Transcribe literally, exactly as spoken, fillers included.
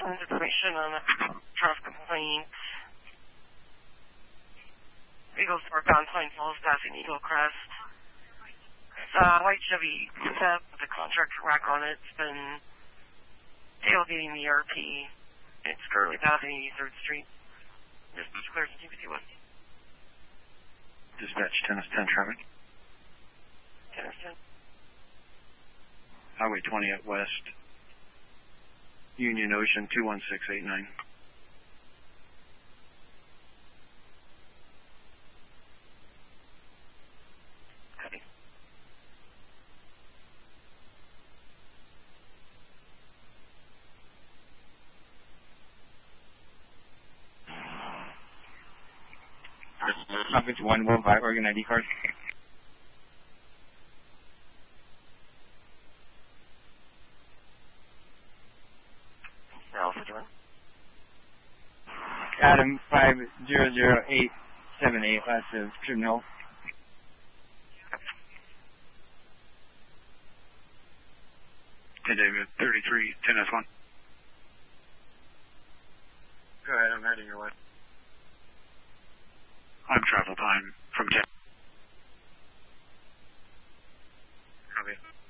some information on a traffic complaint. Eagle southbound Pine Falls passing Eagle Crest. It's a white Chevy Pickup with a contractor rack on it. It's been tailgating the R P. It's currently passing eighty-third Street. Just clear to G B C one. Dispatch ten S ten traffic. ten S ten. Highway twenty at West. Union Ocean two one six eight nine. Copy. Office one will by Oregon I D card. Alpha John. Adam five zero zero eight seven eight, last of Tribunal. Hey David, thirty-three ten S one. Go ahead, I'm heading your way. I'm travel time from ten. Copy.